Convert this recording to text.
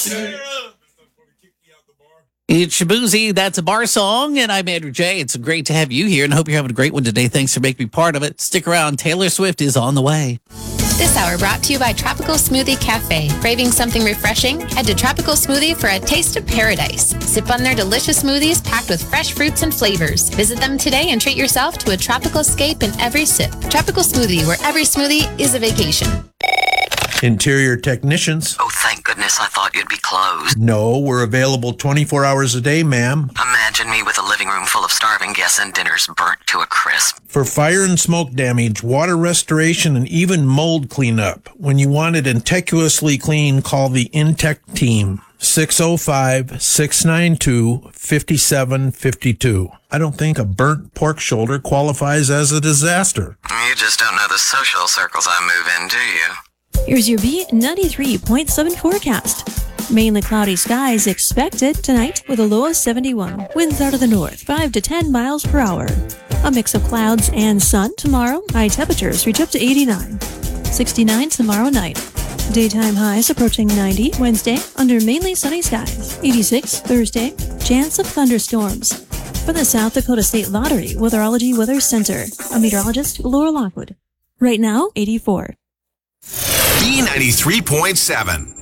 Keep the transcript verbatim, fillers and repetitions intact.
It's Shabuzi. That's a bar song, and I'm Andrew J. It's great to have you here, and I hope you're having a great one today. Thanks for making me part of it. Stick around. Taylor Swift is on the way. This hour brought to you by Tropical Smoothie Cafe. Craving something refreshing? Head to Tropical Smoothie for a taste of paradise. Sip on their delicious smoothies packed with fresh fruits and flavors. Visit them today and treat yourself to a tropical escape in every sip. Tropical Smoothie, where every smoothie is a vacation. Interior technicians. Oh, thank goodness, I thought you'd be closed. No, we're available twenty-four hours a day, ma'am. Imagine me with a living room full of starving guests and dinners burnt to a crisp. For fire and smoke damage, water restoration, and even mold cleanup. When you want it meticulously clean, call the Intech team. six oh five, six nine two, five seven five two. I don't think a burnt pork shoulder qualifies as a disaster. You just don't know the social circles I move in, do you? Here's your B ninety-three point seven forecast. Mainly cloudy skies expected tonight with a low of seventy-one. Winds out of the north, five to ten miles per hour. A mix of clouds and sun tomorrow. High temperatures reach up to eighty-nine. sixty-nine tomorrow night. Daytime highs approaching ninety Wednesday under mainly sunny skies. eighty-six Thursday. Chance of thunderstorms. For the South Dakota State Lottery Weatherology Weather Center, a meteorologist, Laura Lockwood. Right now, eighty-four. B ninety-three point seven.